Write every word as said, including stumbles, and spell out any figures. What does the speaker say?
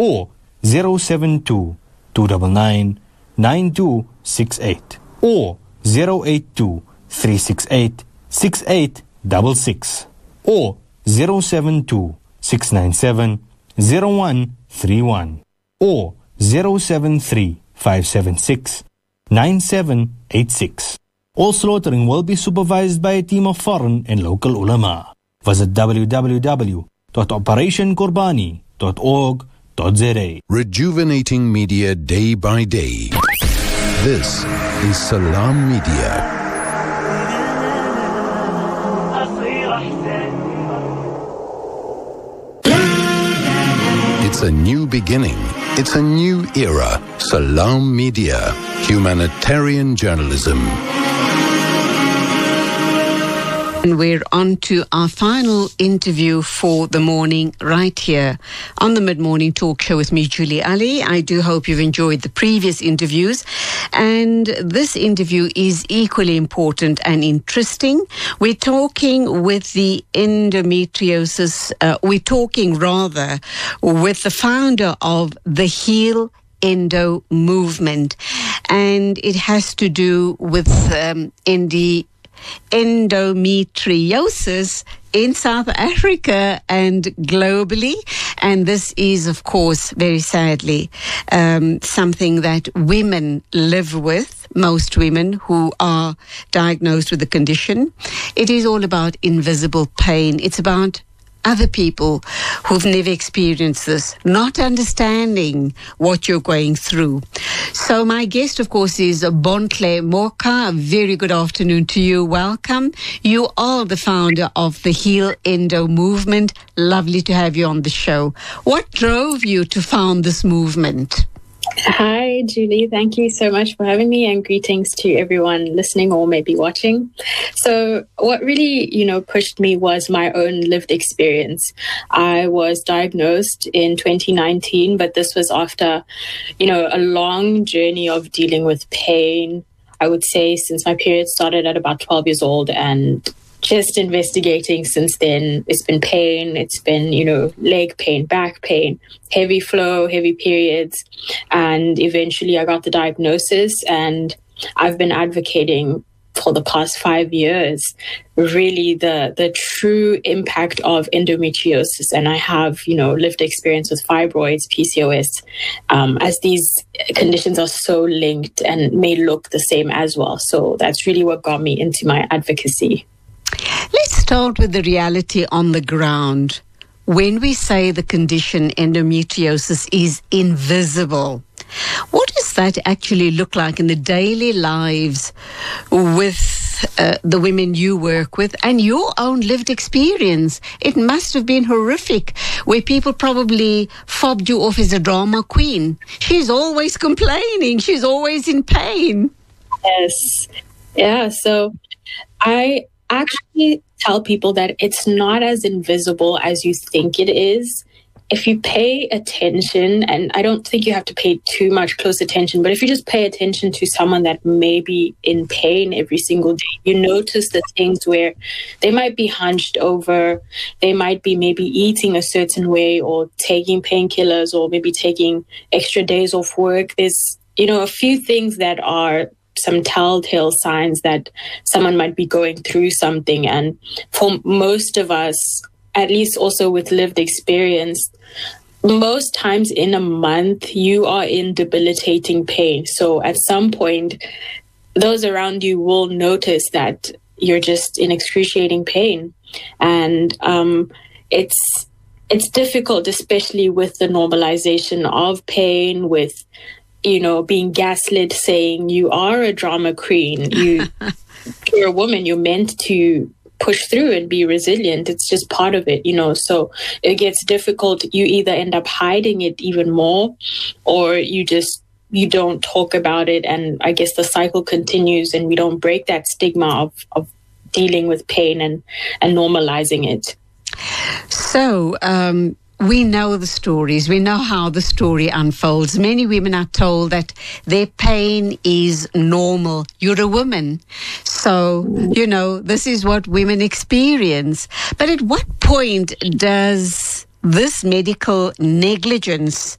or zero seven two, two nine nine, nine two six eight or zero eight two, three six eight, six eight six six or zero seven two, six nine seven, zero one three one or zero seven three, five seven six, nine seven eight six. All slaughtering will be supervised by a team of foreign and local ulama. Visit w w w dot operation korbani dot org dot z a. Rejuvenating media day by day. This is Salam Media. It's a new beginning. It's a new era. Salam Media. Humanitarian journalism. And we're on to our final interview for the morning right here on the Mid-Morning Talk Show with me, Julie Ali. I do hope you've enjoyed the previous interviews. And this interview is equally important and interesting. We're talking with the endometriosis, uh, we're talking rather with the founder of the Heal Endo movement. And it has to do with um, Indi. endometriosis in South Africa and globally. And this is, of course, very sadly, um, something that women live with, most women who are diagnosed with the condition. It is all about invisible pain. It's about other people who've never experienced this, not understanding what you're going through. So my guest, of course, is Bontle Moka. A very good afternoon to you. Welcome. You are the founder of the Heal Endo movement. Lovely to have you on the show. What drove you to found this movement? Hi, Julie. Thank you so much for having me, and greetings to everyone listening or maybe watching. So what really, you know, pushed me was my own lived experience. I was diagnosed in twenty nineteen, but this was after, you know, a long journey of dealing with pain. I would say since my period started at about twelve years old, and just investigating since then. It's been pain, it's been, you know, leg pain, back pain, heavy flow, heavy periods. And eventually I got the diagnosis, and I've been advocating for the past five years, really the, the true impact of endometriosis. And I have, you know, lived experience with fibroids, P C O S, um, as these conditions are so linked and may look the same as well. So that's really what got me into my advocacy. Let's start with the reality on the ground. When we say the condition endometriosis is invisible, what does that actually look like in the daily lives with uh, the women you work with and your own lived experience? It must have been horrific, where people probably fobbed you off as a drama queen. She's always complaining. She's always in pain. Yes. Yeah. So I actually tell people that it's not as invisible as you think it is. If you pay attention, and I don't think you have to pay too much close attention, but if you just pay attention to someone that may be in pain every single day, you notice the things where they might be hunched over, they might be maybe eating a certain way or taking painkillers or maybe taking extra days off work. There's, you know, a few things that are some telltale signs that someone might be going through something. And for most of us, at least also with lived experience, most times in a month, you are in debilitating pain. So at some point, those around you will notice that you're just in excruciating pain. And um, it's it's difficult, especially with the normalization of pain, with, you know, being gaslit, saying you are a drama queen. You, you're a woman. You're meant to push through and be resilient. It's just part of it, you know. So it gets difficult. You either end up hiding it even more, or you just you don't talk about it. And I guess the cycle continues, and we don't break that stigma of of dealing with pain and and normalizing it. So. Um We know the stories. We know how the story unfolds. Many women are told that their pain is normal. You're a woman. So, you know, this is what women experience. But at what point does this medical negligence